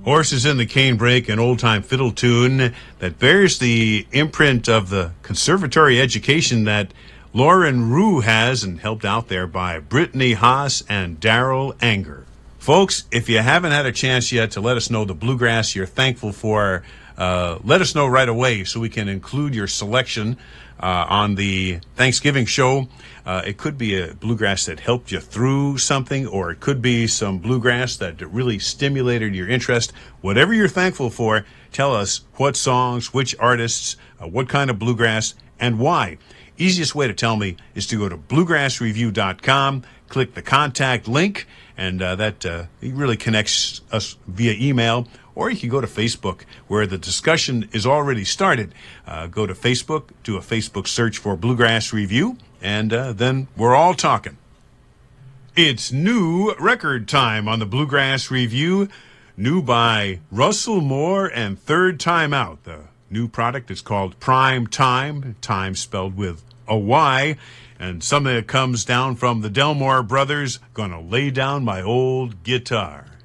Horses in the Canebrake, an old-time fiddle tune that bears the imprint of the conservatory education that Lauren Rue has, and helped out there by Brittany Haas and Daryl Anger. Folks, if you haven't had a chance yet to let us know the bluegrass you're thankful for, let us know right away so we can include your selection on the Thanksgiving show. It could be a bluegrass that helped you through something, or it could be some bluegrass that really stimulated your interest. Whatever you're thankful for, tell us what songs, which artists, what kind of bluegrass, and why. Easiest way to tell me is to go to bluegrassreview.com, click the contact link, and that really connects us via email. Or you can go to Facebook, where the discussion is already started. Go to Facebook, do a Facebook search for Bluegrass Review, and then we're all talking. It's new record time on the Bluegrass Review. New by Russell Moore and Third Time Out. The new product is called Prime Time, time spelled with a Y, and something that comes down from the Delmore brothers, Gonna Lay Down My Old Guitar.